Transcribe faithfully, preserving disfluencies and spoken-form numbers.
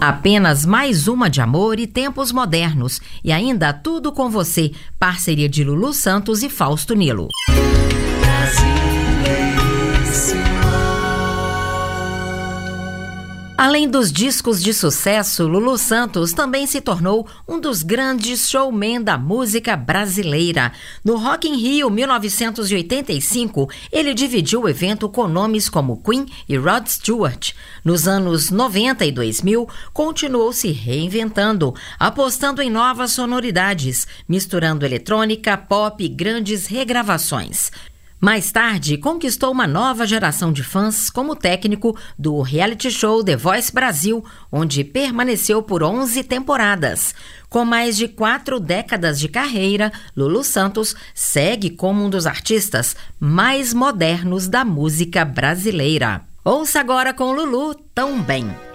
Apenas mais uma de amor e tempos modernos. E ainda Tudo com Você, parceria de Lulu Santos e Fausto Nilo. Além dos discos de sucesso, Lulu Santos também se tornou um dos grandes showmen da música brasileira. No Rock in Rio mil novecentos e oitenta e cinco, ele dividiu o evento com nomes como Queen e Rod Stewart. Nos anos noventa e dois mil, continuou se reinventando, apostando em novas sonoridades, misturando eletrônica, pop e grandes regravações. Mais tarde, conquistou uma nova geração de fãs como técnico do reality show The Voice Brasil, onde permaneceu por onze temporadas. Com mais de quatro décadas de carreira, Lulu Santos segue como um dos artistas mais modernos da música brasileira. Ouça agora com Lulu, Tão Bem.